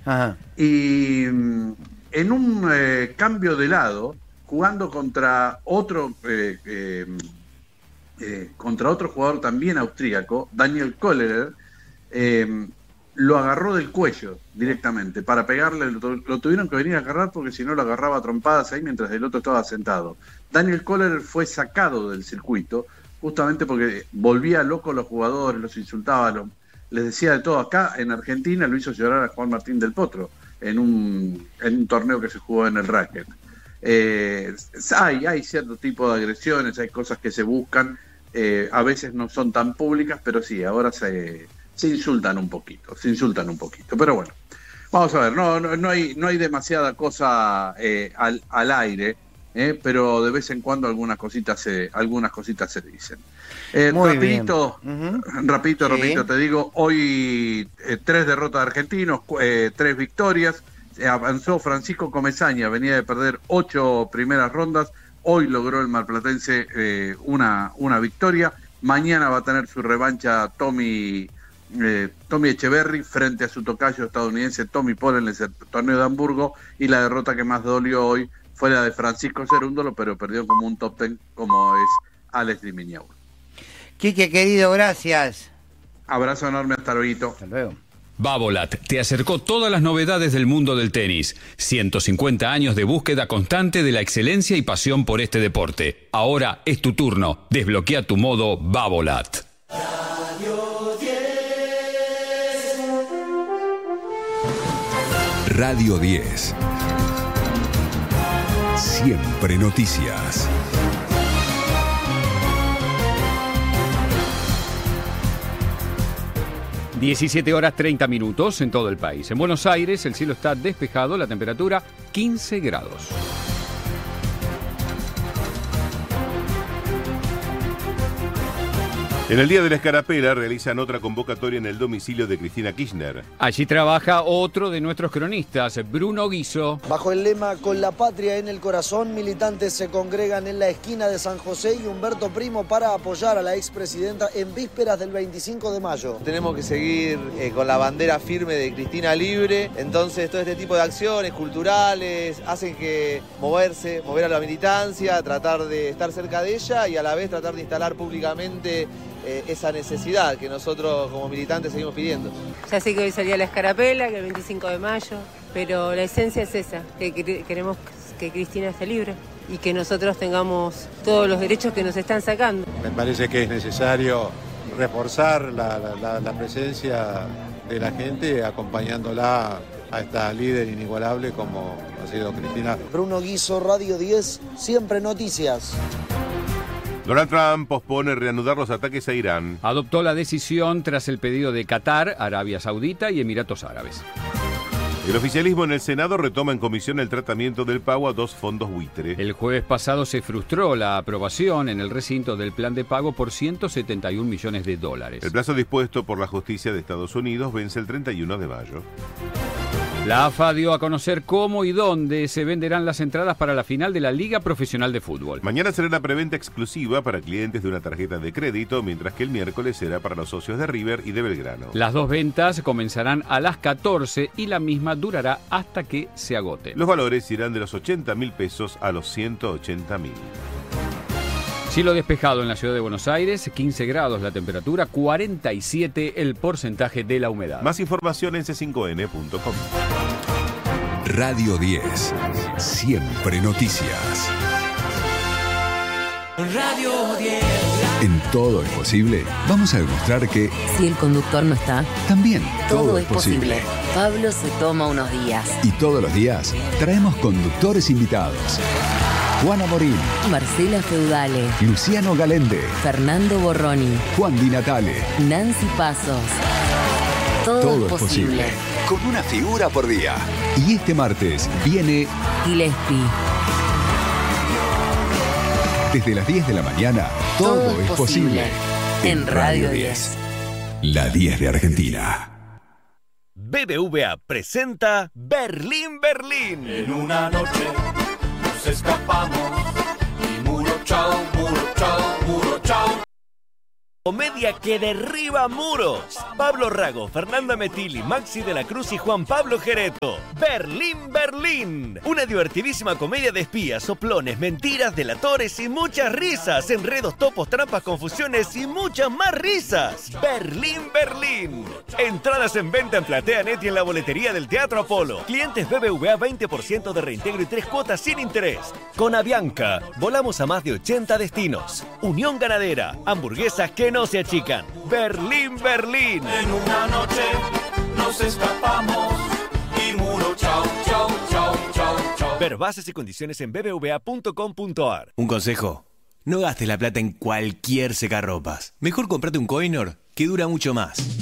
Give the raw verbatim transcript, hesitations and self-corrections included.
Ajá. Y en un eh, cambio de lado, jugando contra otro eh, eh, eh, contra otro jugador también austríaco, Daniel Kollerer, eh, lo agarró del cuello directamente para pegarle, lo, lo tuvieron que venir a agarrar porque si no lo agarraba a trompadas ahí mientras el otro estaba sentado. Daniel Kollerer fue sacado del circuito justamente porque volvía loco a los jugadores, los insultaba, los, les decía de todo. Acá en Argentina lo hizo llorar a Juan Martín del Potro en un, en un torneo que se jugó en el racket. Eh, hay, hay cierto tipo de agresiones, hay cosas que se buscan, eh, a veces no son tan públicas, pero sí, ahora se... se insultan un poquito, se insultan un poquito, pero bueno, vamos a ver, no, no, no hay, no hay demasiada cosa eh, al, al aire, eh, pero de vez en cuando algunas cositas se, algunas cositas se dicen. Eh, Muy rapidito, bien. Uh-huh. rapidito, Sí. rapidito, te digo, hoy eh, tres derrotas de argentinos, eh, tres victorias, eh, avanzó Francisco Comesaña, venía de perder ocho primeras rondas, hoy logró el marplatense eh, una, una victoria, mañana va a tener su revancha Tommy Eh, Tommy Echeverry frente a su tocayo estadounidense Tommy Paul en el torneo de Hamburgo, y la derrota que más dolió hoy fue la de Francisco Cerúndolo, pero perdió como un top ten como es Alex Di Miñaur. Quique, querido, gracias. Abrazo enorme, hasta luego. Hasta luego. Babolat te acercó todas las novedades del mundo del tenis. ciento cincuenta años de búsqueda constante de la excelencia y pasión por este deporte. Ahora es tu turno. Desbloquea tu modo Babolat. Radio diez. Siempre noticias. diecisiete horas treinta minutos en todo el país. En Buenos Aires el cielo está despejado, la temperatura quince grados. En el Día de la Escarapela realizan otra convocatoria en el domicilio de Cristina Kirchner. Allí trabaja otro de nuestros cronistas, Bruno Guiso. Bajo el lema "Con la patria en el corazón", militantes se congregan en la esquina de San José y Humberto Primo para apoyar a la expresidenta en vísperas del veinticinco de mayo. Tenemos que seguir eh, con la bandera firme de Cristina libre, entonces todo este tipo de acciones culturales hacen que moverse, mover a la militancia, tratar de estar cerca de ella y a la vez tratar de instalar públicamente eh, esa necesidad que nosotros como militantes seguimos pidiendo. Ya sé que hoy salía la escarapela, que el veinticinco de mayo, pero la esencia es esa, que queremos que Cristina esté libre y que nosotros tengamos todos los derechos que nos están sacando. Me parece que es necesario reforzar la, la, la presencia de la gente acompañándola a esta líder inigualable como ha sido Cristina. Bruno Guiso, Radio diez, Siempre Noticias. Donald Trump pospone reanudar los ataques a Irán. Adoptó la decisión tras el pedido de Qatar, Arabia Saudita y Emiratos Árabes. El oficialismo en el Senado retoma en comisión el tratamiento del pago a dos fondos buitre. El jueves pasado se frustró la aprobación en el recinto del plan de pago por ciento setenta y un millones de dólares. El plazo dispuesto por la justicia de Estados Unidos vence el treinta y uno de mayo. La A F A dio a conocer cómo y dónde se venderán las entradas para la final de la Liga Profesional de Fútbol. Mañana será una preventa exclusiva para clientes de una tarjeta de crédito, mientras que el miércoles será para los socios de River y de Belgrano. Las dos ventas comenzarán a las catorce y la misma durará hasta que se agoten. Los valores irán de los ochenta mil pesos a los ciento ochenta mil. Cielo despejado en la ciudad de Buenos Aires, quince grados la temperatura, cuarenta y siete el porcentaje de la humedad. Más información en c cinco n punto com. Radio diez. Siempre noticias. Radio diez. En Todo es Posible, vamos a demostrar que si el conductor no está, también todo, todo es posible. posible. Pablo se toma unos días. Y todos los días traemos conductores invitados. Juana Morín, Marcela Feudale, Luciano Galende, Fernando Borroni, Juan Di Natale, Nancy Pasos. Todo, todo es posible. posible. Con una figura por día. Y este martes viene Gillespie. Desde las diez de la mañana, todo, todo es posible. posible. En Radio diez. La diez de Argentina. B B V A presenta Berlín, Berlín. En una noche nos escapamos y muro chao, muro chao, muro chao. Comedia que derriba muros. Pablo Rago, Fernanda Metilli, Maxi de la Cruz y Juan Pablo Gereto. Berlín, Berlín. Una divertidísima comedia de espías, soplones, mentiras, delatores y muchas risas. Enredos, topos, trampas, confusiones y muchas más risas. Berlín, Berlín. Entradas en venta en PlateaNet y en la boletería del Teatro Apolo. Clientes B B V A veinte por ciento de reintegro y tres cuotas sin interés. Con Avianca, volamos a más de ochenta destinos. Unión Ganadera, hamburguesas que no se achican. Berlín, Berlín. En una noche nos escapamos y muro chau, chau, chau, chau, chau. Ver bases y condiciones en b b v a punto com punto a r. Un consejo: no gastes la plata en cualquier secarropas. Mejor comprate un Coinor que dura mucho más.